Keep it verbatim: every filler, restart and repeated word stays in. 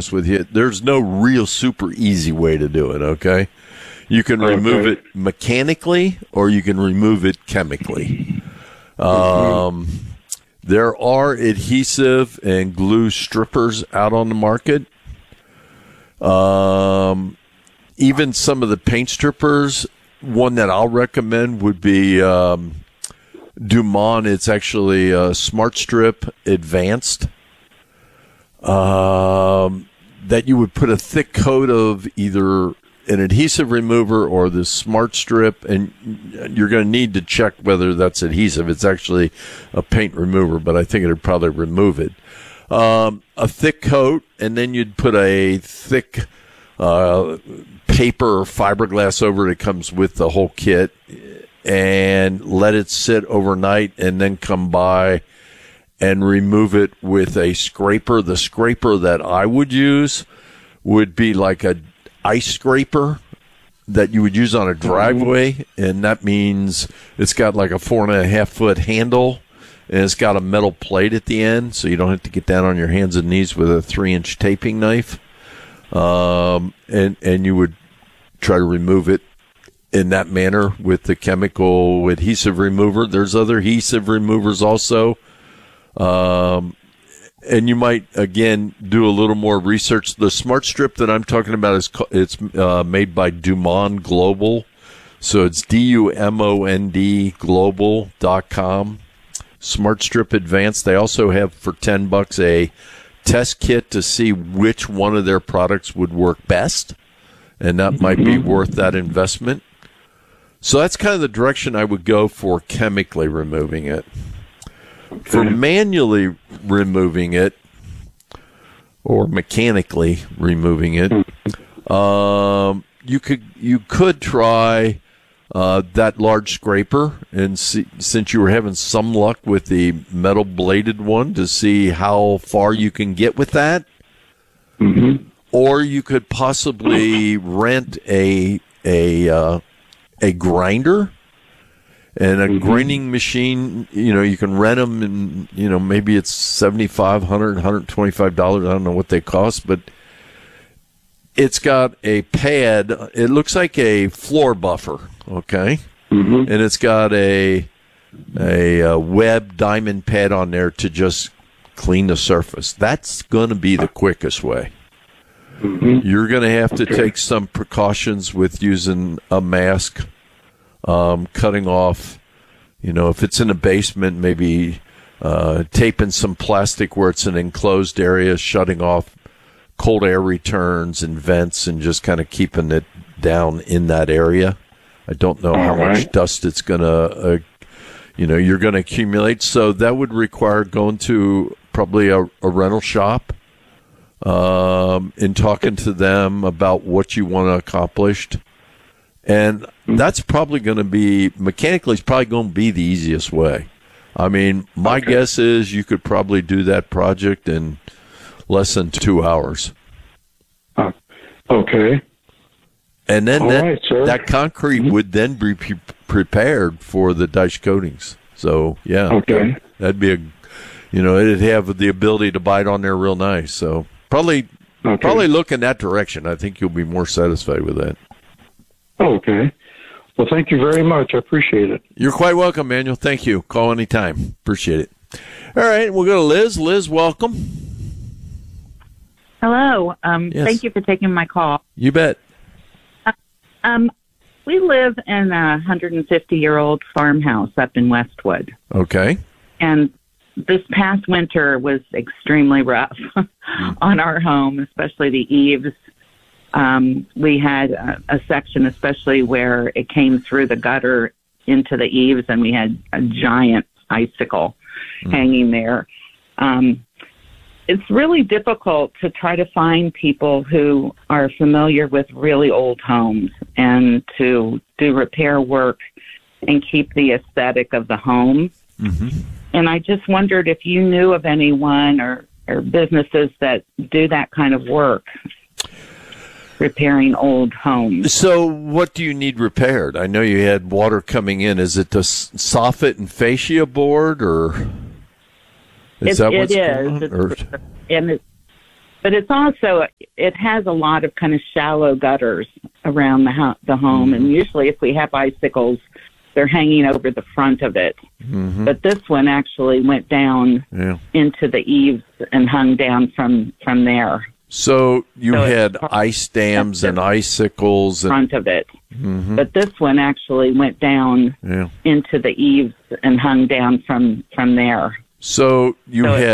honest with you. There's no real super easy way to do it, okay? You can remove Okay. it mechanically or you can remove it chemically. Um, there are adhesive and glue strippers out on the market. Um, even some of the paint strippers, one that I'll recommend would be um, Dumont. It's actually a Smart Strip Advanced. Um, that you would put a thick coat of either an adhesive remover or the Smart Strip, and you're going to need to check whether that's adhesive. It's actually a paint remover, but I think it would probably remove it. Um, a thick coat, and then you'd put a thick uh, paper or fiberglass over it. It comes with the whole kit, and let it sit overnight, and then come by and remove it with a scraper. The scraper that I would use would be like a ice scraper that you would use on a driveway, and that means it's got like a four and a half foot handle, and it's got a metal plate at the end, so you don't have to get down on your hands and knees with a three inch taping knife. Um, and and you would try to remove it in that manner with the chemical adhesive remover. There's other adhesive removers also. Um, and you might, again, do a little more research. The Smart Strip that I'm talking about is it's uh, made by Dumont Global. So it's D U M O N D global dot com. Smart Strip Advanced. They also have for ten bucks a test kit to see which one of their products would work best. And that might be worth that investment. So that's kind of the direction I would go for chemically removing it. For manually removing it or mechanically removing it, um, you could you could try uh, that large scraper, and see, since you were having some luck with the metal bladed one, to see how far you can get with that. Mm-hmm. Or you could possibly rent a a uh, a grinder. And a Mm-hmm. grinding machine, you know, you can rent them, and you know, maybe it's seventy-five, one hundred, one hundred twenty-five dollars. I don't know what they cost, but it's got a pad. It looks like a floor buffer, okay, Mm-hmm. and it's got a a, a web diamond pad on there to just clean the surface. That's going to be the quickest way. Mm-hmm. You're going to have to Okay. take some precautions with using a mask. Um, cutting off, you know, if it's in a basement, maybe uh, taping some plastic where it's an enclosed area, shutting off cold air returns and vents, and just kind of keeping it down in that area. I don't know how All much right. dust it's going to, uh, you know, you're going to accumulate. So that would require going to probably a, a rental shop um, and talking to them about what you want accomplished. And that's probably going to be, mechanically, it's probably going to be the easiest way. I mean, my Okay. guess is you could probably do that project in less than two hours. Uh, okay. And then All that, right, sir. that concrete Mhm. would then be pre- prepared for the dice coatings. So, yeah. Okay. That'd be a, you know, it'd have the ability to bite on there real nice. So, probably, Okay. probably look in that direction. I think you'll be more satisfied with that. Okay. Well, thank you very much. I appreciate it. You're quite welcome, Manuel. Thank you. Call anytime. Appreciate it. All right, we'll go to Liz. Liz, welcome. Hello. Um, Yes. Thank you for taking my call. You bet. Um, we live in a one hundred fifty-year-old farmhouse up in Westwood, Okay. and this past winter was extremely rough on our home, especially the eaves. Um, we had a, a section, especially where it came through the gutter into the eaves, and we had a giant icicle hanging there. Um, it's really difficult to try to find people who are familiar with really old homes and to do repair work and keep the aesthetic of the home. Mm-hmm. And I just wondered if you knew of anyone or, or businesses that do that kind of work, repairing old homes. So, what do you need repaired? I know you had water coming in. Is it the s- soffit and fascia board, or is It- that it what's is. going on? It's- Or- And it, But it's also, it has a lot of kind of shallow gutters around the, ho- the home. And usually if we have icicles, they're hanging over the front of it. Mm-hmm. But this one actually went down Yeah. into the eaves and hung down from, from there. So you So it's had part- ice dams and that's icicles. And, Front of it. Mhm. But this one actually went down Yeah. into the eaves and hung down from, from there. So you So it's had